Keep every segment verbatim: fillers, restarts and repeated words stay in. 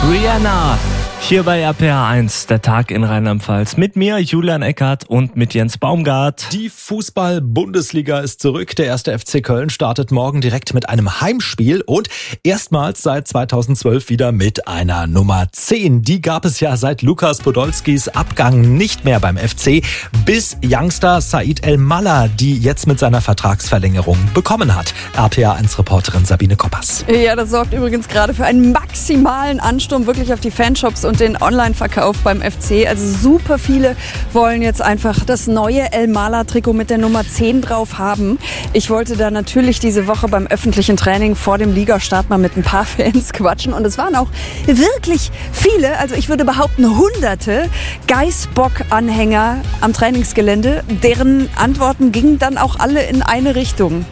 Rihanna, hier bei R P R eins, der Tag in Rheinland-Pfalz. Mit mir, Julian Eckert, und mit Jens Baumgart. Die Fußball-Bundesliga ist zurück. Der erste F C Köln startet morgen direkt mit einem Heimspiel und erstmals seit zweitausendzwölf wieder mit einer Nummer zehn. Die gab es ja seit Lukas Podolskis Abgang nicht mehr beim F C, bis Youngster Said El-Mallah, die jetzt mit seiner Vertragsverlängerung bekommen hat. R P R eins-Reporterin Sabine Koppers. Ja, das sorgt übrigens gerade für einen maximalen Ansturm wirklich auf die Fanshops und den Online-Verkauf beim F C. Also super viele wollen jetzt einfach das neue El-Mallah-Trikot mit der Nummer zehn drauf haben. Ich wollte da natürlich diese Woche beim öffentlichen Training vor dem Ligastart mal mit ein paar Fans quatschen. Und es waren auch wirklich viele, also ich würde behaupten hunderte Geißbock-Anhänger am Trainingsgelände. Deren Antworten gingen dann auch alle in eine Richtung.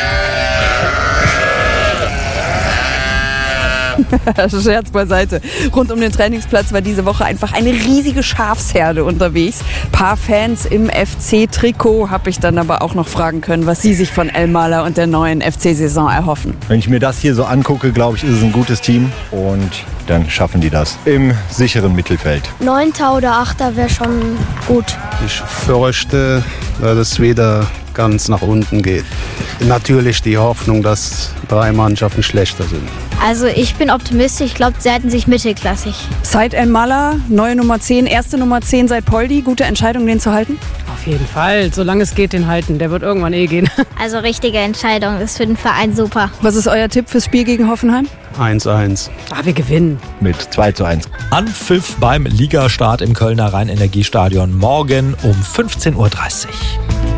Scherz beiseite. Rund um den Trainingsplatz war diese Woche einfach eine riesige Schafsherde unterwegs. Ein paar Fans im F C-Trikot habe ich dann aber auch noch fragen können, was sie sich von El-Mallah und der neuen F C-Saison erhoffen. Wenn ich mir das hier so angucke, glaube ich, ist es ein gutes Team und dann schaffen die das im sicheren Mittelfeld. Neunter oder Achter wäre schon gut. Ich fürchte, dass es wieder ganz nach unten geht. Natürlich die Hoffnung, dass drei Mannschaften schlechter sind. Also ich bin optimistisch, ich glaube, sie halten sich mittelklassig. Said El-Mallah, neue Nummer zehn, erste Nummer zehn seit Poldi. Gute Entscheidung, den zu halten? Auf jeden Fall, solange es geht, den halten. Der wird irgendwann eh gehen. Also richtige Entscheidung, ist für den Verein super. Was ist euer Tipp fürs Spiel gegen Hoffenheim? eins eins. Ah, wir gewinnen. Mit zwei zu eins. Anpfiff beim Ligastart im Kölner Rhein-Energiestadion morgen um fünfzehn Uhr dreißig.